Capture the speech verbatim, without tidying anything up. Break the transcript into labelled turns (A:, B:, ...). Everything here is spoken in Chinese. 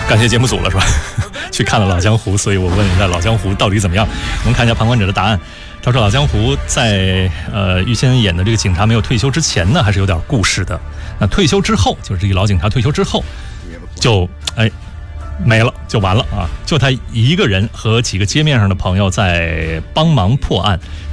A: 感谢节目组了是吧？去看了《老江湖》，所以我问一下《老江湖》到底怎么样？我们看一下旁观者的答案。他说《老江湖》在呃于谦演的这个警察没有退休之前呢，还是有点故事的。那退休之后，就是这个老警察退休之后，就哎没了，就完了啊！就他一个人和几个街面上的朋友在帮忙破案。